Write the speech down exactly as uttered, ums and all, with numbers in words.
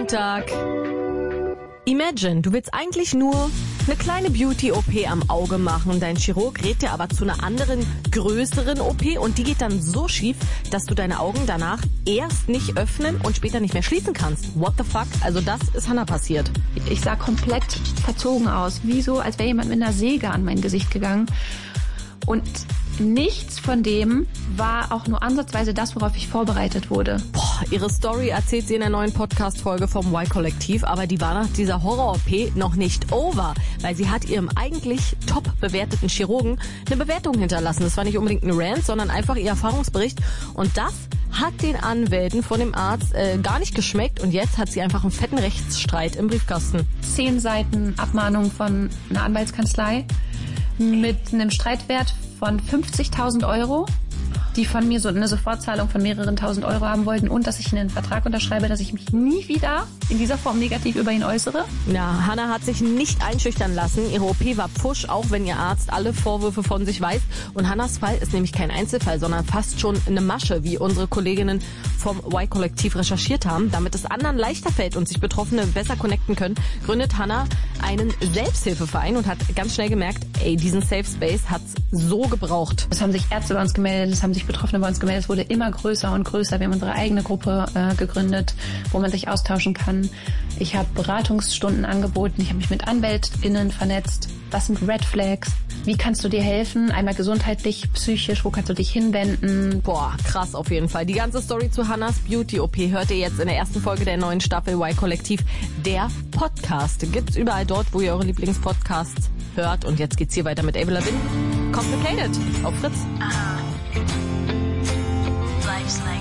Montag. Imagine, du willst eigentlich nur eine kleine Beauty-O P am Auge machen. Dein Chirurg rät dir aber zu einer anderen, größeren O P und die geht dann so schief, dass du deine Augen danach erst nicht öffnen und später nicht mehr schließen kannst. What the fuck? Also das ist Hannah passiert. Ich sah komplett verzogen aus, wie so, als wäre jemand mit einer Säge an mein Gesicht gegangen. Und nichts von dem war auch nur ansatzweise das, worauf ich vorbereitet wurde. Boah, ihre Story erzählt sie in der neuen Podcast-Folge vom Y-Kollektiv, aber die war nach dieser Horror-O P noch nicht over, weil sie hat ihrem eigentlich top bewerteten Chirurgen eine Bewertung hinterlassen. Das war nicht unbedingt ein Rant, sondern einfach ihr Erfahrungsbericht. Und das hat den Anwälten von dem Arzt äh, gar nicht geschmeckt und jetzt hat sie einfach einen fetten Rechtsstreit im Briefkasten. Zehn Seiten Abmahnung von einer Anwaltskanzlei mit einem Streitwert von fünfzigtausend Euro, die von mir so eine Sofortzahlung von mehreren tausend Euro haben wollten und dass ich einen Vertrag unterschreibe, dass ich mich nie wieder in dieser Form negativ über ihn äußere. Ja, Hannah hat sich nicht einschüchtern lassen. Ihre O P war Pfusch, auch wenn ihr Arzt alle Vorwürfe von sich weiß. Und Hannahs Fall ist nämlich kein Einzelfall, sondern fast schon eine Masche, wie unsere Kolleginnen vom Y-Kollektiv recherchiert haben. Damit es anderen leichter fällt und sich Betroffene besser connecten können, gründet Hannah einen Selbsthilfeverein und hat ganz schnell gemerkt, ey, diesen Safe Space hat's so gebraucht. Es haben sich Ärzte bei uns gemeldet, es haben sich Betroffene bei uns gemeldet, es wurde immer größer und größer. Wir haben unsere eigene Gruppe äh, gegründet, wo man sich austauschen kann. Ich habe Beratungsstunden angeboten, ich habe mich mit AnwältInnen vernetzt. Was sind Red Flags? Wie kannst du dir helfen? Einmal gesundheitlich, psychisch, wo kannst du dich hinwenden? Boah, krass auf jeden Fall. Die ganze Story zu Hannahs Beauty-O P hört ihr jetzt in der ersten Folge der neuen Staffel Y-Kollektiv, der Podcast. Gibt's überall dort, wo ihr eure Lieblingspodcasts hört. Und jetzt geht's hier weiter mit Avril Lavigne. Complicated auf Fritz. Ah.